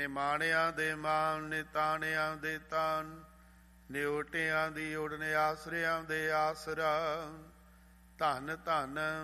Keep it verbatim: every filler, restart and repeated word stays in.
ਨਿਮਾਣਿਆਂ ਦੇ ਮਾਣ, ਨਿਤਾਣਿਆਂ ਦੇ ਤਾਣ, ਨਿਉਟਿਆਂ ਦੀ ਉਡਨ, ਆਸਰਿਆਂ ਦੇ ਆਸਰਾ। ਧੰਨ ਧੰਨ